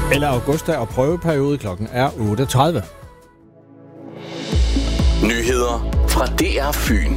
Eller Augusta og prøveperiode. Klokken er 8:30. Nyheder fra DR Fyn.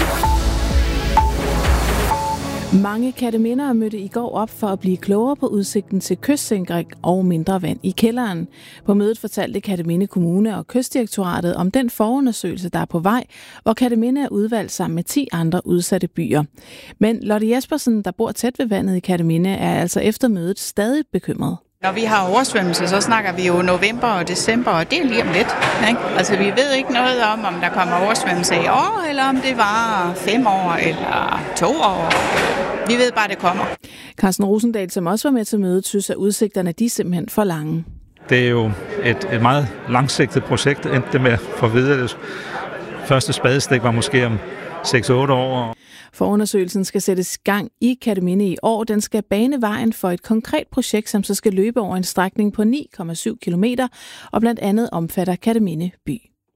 Mange kattemindere mødte i går op for at blive klogere på udsigten til kystsænkning og mindre vand i kælderen. På mødet fortalte Kerteminde Kommune og Kystdirektoratet om den forundersøgelse, der er på vej, hvor Kerteminde er udvalgt sammen med 10 andre udsatte byer. Men Lotte Jespersen, der bor tæt ved vandet i Kerteminde, er altså efter mødet stadig bekymret. Når vi har oversvømmelse, så snakker vi jo november og december, og det er lige om lidt. Ikke? Altså, vi ved ikke noget om der kommer oversvømmelse i år, eller om det var 5 år, eller 2 år. Vi ved bare, det kommer. Carsten Rosendal, som også var med til mødet, synes, at udsigterne de er simpelthen for lange. Det er jo et meget langsigtet projekt, endte med at få videre. Det første spadestik var måske om 6-8 år. Forundersøgelsen skal sættes i gang i Kerteminde i år. Den skal bane vejen for et konkret projekt, som så skal løbe over en strækning på 9,7 kilometer og blandt andet omfatter Kerteminde by.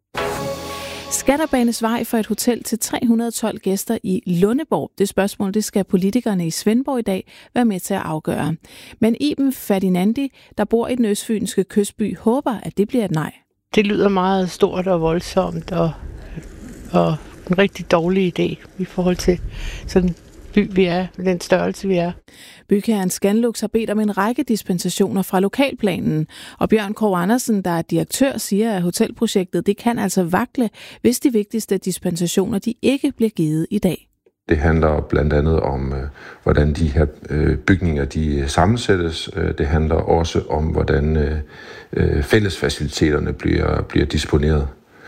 Skal der banes vej for et hotel til 312 gæster i Lundeborg? Det spørgsmål, det skal politikerne i Svendborg i dag være med til at afgøre. Men Iben Ferdinandi, der bor i den østfynske kystby, håber, at det bliver et nej. Det lyder meget stort og voldsomt og en rigtig dårlig idé i forhold til sådan en by, vi er, den størrelse, vi er. Bygherren Scanlux har bedt om en række dispensationer fra lokalplanen, og Bjørn Krog Andersen, der er direktør, siger, at hotelprojektet det kan altså vakle, hvis de vigtigste dispensationer de ikke bliver givet i dag. Det handler blandt andet om, hvordan de her bygninger de sammensættes. Det handler også om, hvordan fællesfaciliteterne bliver disponeret.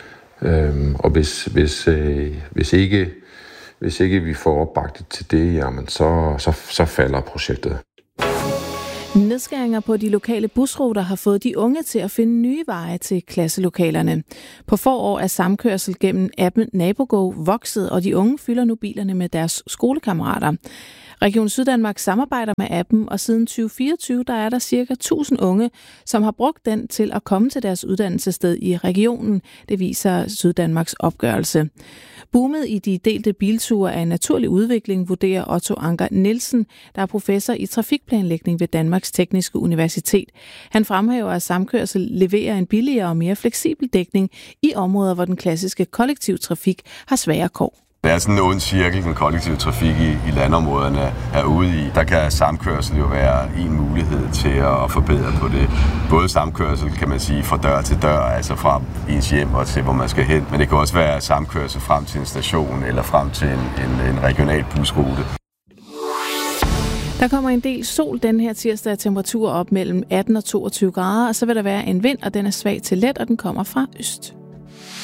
Og hvis ikke vi får opbakket til det, jamen så falder projektet. Nedskæringer på de lokale busruter har fået de unge til at finde nye veje til klasselokalerne. På forår er samkørsel gennem appen NaboGo vokset, og de unge fylder nu bilerne med deres skolekammerater. Region Syddanmark samarbejder med appen, og siden 2024 der er der ca. 1000 unge, som har brugt den til at komme til deres uddannelsessted i regionen. Det viser Syddanmarks opgørelse. Boomet i de delte bilture er en naturlig udvikling, vurderer Otto Anker Nielsen, der er professor i trafikplanlægning ved Danmarks Tekniske Universitet. Han fremhæver, at samkørsel leverer en billigere og mere fleksibel dækning i områder, hvor den klassiske kollektivtrafik har svære kår. Det er sådan en ond cirkel, den kollektive trafik i landområderne er ude i. Der kan samkørsel jo være en mulighed til at forbedre på det. Både samkørsel, kan man sige, fra dør til dør, altså fra ens hjem og til, hvor man skal hen. Men det kan også være samkørsel frem til en station eller frem til en regional busrute. Der kommer en del sol den her tirsdag, og temperaturer op mellem 18 og 22 grader, og så vil der være en vind, og den er svag til let, og den kommer fra øst.